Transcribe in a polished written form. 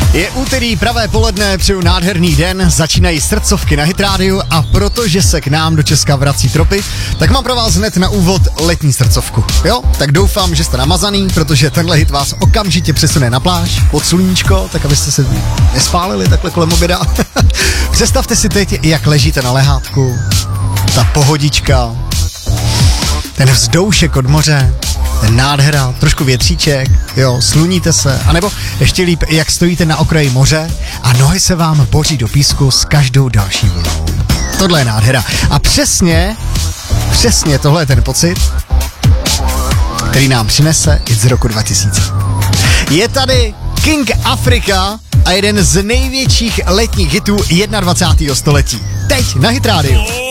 Je úterý, pravé poledne, přeju nádherný den, začínají srdcovky na Hit Radio a protože se k nám do Česka vrací tropy, tak mám pro vás hned na úvod letní srdcovku. Jo, tak doufám, že jste namazaný, protože tenhle hit vás okamžitě přesune na pláž, pod sluníčko, tak abyste se nespálili takhle kolem oběda. Představte si teď, jak ležíte na lehátku, ta pohodička, ten vzdoušek od moře, ten nádhera, trošku větříček, jo, sluníte se, anebo ještě líp, jak stojíte na okraji moře a nohy se vám boří do písku s každou další vlnou. Tohle je nádhera. A přesně tohle je ten pocit, který nám přinese i z roku 2000. Je tady King Africa a jeden z největších letních hitů 21. století. Teď na Hit Radio.